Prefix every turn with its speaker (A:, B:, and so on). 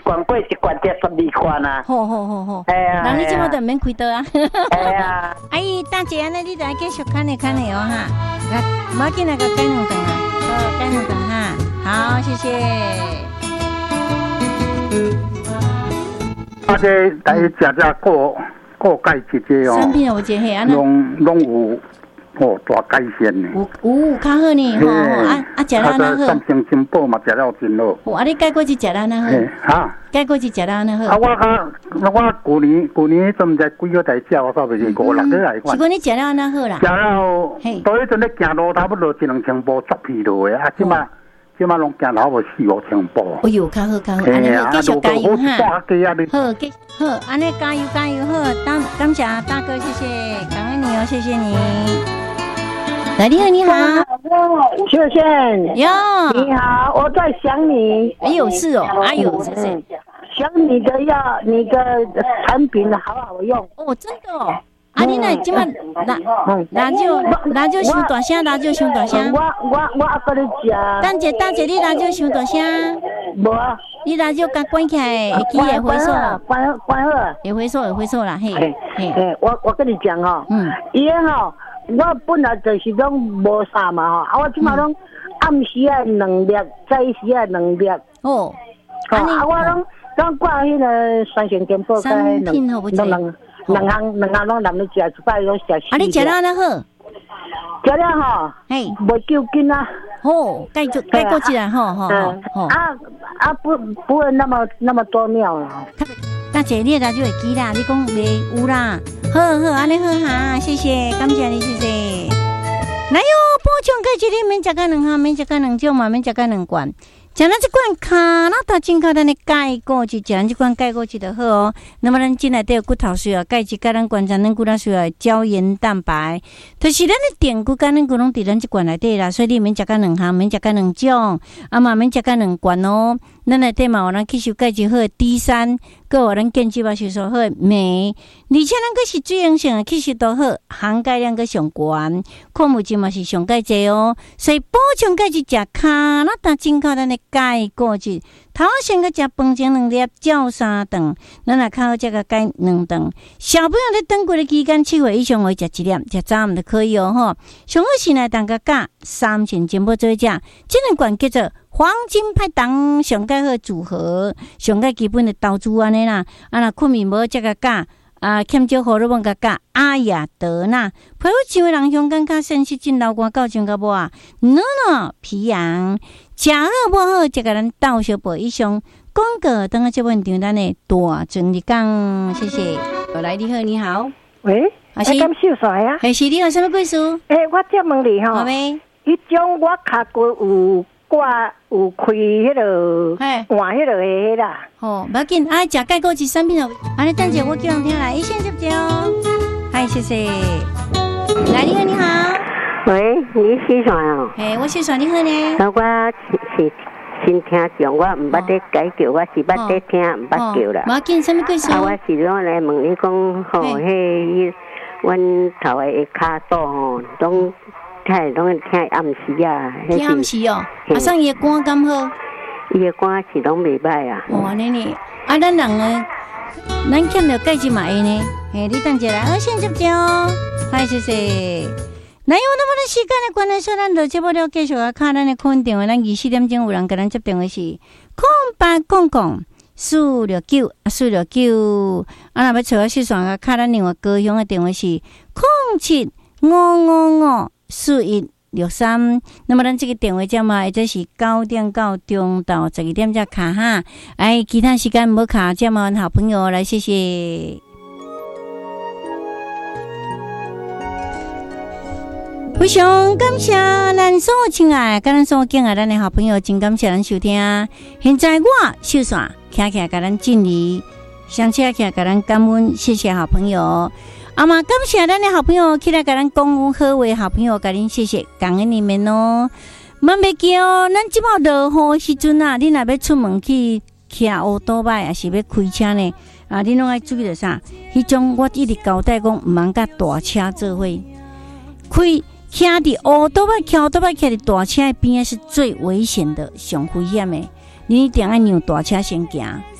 A: 罐过一罐才12块呐。
B: 好。
A: 哎呀，
B: 人你这么都免开刀啊。
A: 哎呀，
B: 阿姨大姐，安尼你来继续看你哦哈。无要紧那个改两顿啊，好，改两顿哈。好，谢谢。
C: 啊，这来食过钙这些哦，
B: 产品有这嘿，安
C: 拢有大改善呢。
B: 有较好呢，吼食了哪好？
C: 三星金宝嘛，食了真好。
B: 啊，你改过去食了哪好？
C: 哈，
B: 改过去食了哪好？
C: 啊，我旧年都唔知几号来食，我差不多5-6个来款。
B: 是讲你食了哪好啦？
C: 食了，到迄阵咧行路差不多1-2千步，足疲劳的啊，即马拢行差不多4-5千步。
B: 哎呦，较好，安尼继续加油哈！好，安尼加油好！感谢大哥，谢谢，感恩你哦，谢谢你。来，你好，
A: 秀贤，
B: 哟，
A: 你好，我在想你。
B: 哎呦，是哦，哎呦，谢谢。
A: 想你的产品好好用。
B: 哦，真的哦。啊，你那今晚拿就伤大声，
A: 我跟你讲。
B: 大姐，你拿就伤大声。
A: 无啊。
B: 你拿就甲关起来，机会回收。
A: 关好。
B: 会回收啦，嘿。
A: 我跟你讲哦，伊吼，我本来就是拢无啥嘛吼，我即马拢暗时2粒，早时2粒。哦。我拢挂迄个三鲜金宝，
B: 三品好不济。
A: 两项拢男的食，一摆拢食。
B: 啊，你食了哪好？
A: 食了吼，嘿，无够紧啊。
B: 哦，改过去啦，吼。
A: 不会那么多尿啦。
B: 大姐，你哪就会记啦？你讲袂有啦。好，安尼好哈，谢谢，感谢你，谢谢。来哟，补充钙质你免食到2项，免食到2种嘛，免食到2罐。食咱这款卡那头真靠咱的钙果汁，食咱这款钙果汁就好哦。那么咱进来都有骨头需要钙质，甲咱观察咱骨头需要胶原蛋白，就是咱的电骨甲咱骨拢伫咱这罐内底啦，所以你免食到2项，免食到2种，啊嘛免食到2罐哦。咱内底嘛有咱吸收钙质好的 D3，搁有咱健肌嘛吸收好的镁，而且咱搁是水溶性的吸收都好，含钙量搁上高，矿物质嘛是上钙济哦。所以补充钙质食卡那头真靠咱的钙果汁，头先个食饭前2粒，照3顿，咱若较好食个钙2顿。小朋友咧等过的期间7岁以上会食1粒，食早暗就可以哦吼。上好是来当个加3钱金宝做食，这两罐叫做黄金派档上盖好组合，上盖基本的投资安尼啦。啊，若困眠无则个加欠少荷尔蒙个加阿雅德纳，皮肤像的人香感较sen湿疹流汗到种个无啊，皮痒，食好无好，则个咱倒小杯以上。广告等下这问题，咱的大整理讲，谢谢。来，你好，
D: 喂，
B: 是
D: 敢秀才啊？
B: 还是你有什么故事？
D: 我再问你吼，迄种我脚骨有开迄落换迄落个啦。
B: 哦，无要紧，食钙果汁产品哦。安尼等者我叫人听来，一线接接哦。嗨，谢谢。来，你好。
D: 喂，你是谁哦？
B: 我是谁？你好呢？
D: 我是新听众，我毋捌得解叫，我是捌得听，毋捌叫啦。
B: 无要紧，什么故事？
D: 我是拢来问你讲，吼，阮头个骹肚吼，拢听暗时啊。
B: 听暗时哦，送伊个肝敢好？
D: 伊个肝是拢袂歹啊。
B: 安尼呢？咱人咱欠着钙质嘛会呢？你等者来，先接接哦。嗨，谢谢。那有那么的时间的关系，说咱就节目了继续看咱的空电话，咱24点钟有人跟咱接电话是0800-469-469，若要找我视线个看咱另外高雄的电话是0755541163。那么咱这个电话号码或者是9点到中到12点才卡哈，其他时间无卡，这么好朋友来，谢谢。非常感谢咱所有亲爱甲咱所敬爱咱的好朋友，真感谢咱收听。现在我秀伞徛起来甲咱敬礼，上车起来甲咱感恩，谢谢好朋友。嘛感谢咱的好朋友起来甲咱讲好话，好朋友甲恁谢谢，感恩你们哦。万袂记哦，咱即摆落雨时阵啊，你若要出门去骑乌多摆，还是要开车呢？你拢爱注意着啥？迄种我一直交代讲，毋通甲大车做伙开。骑伫乌多摆，骑乌多摆，骑伫大车边是最危险的，上危险的。你一定要让大车先行，